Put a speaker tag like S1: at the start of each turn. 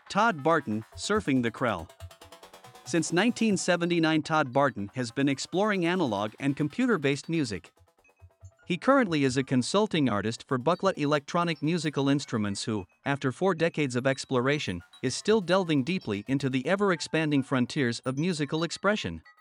S1: Todd Barton, Surfing the Krell. Since 1979, Todd Barton has been exploring analog and computer-based music. He currently is a consulting artist for Bucklet Electronic Musical Instruments who, after 4 decades of exploration, is still delving deeply into the ever-expanding frontiers of musical expression.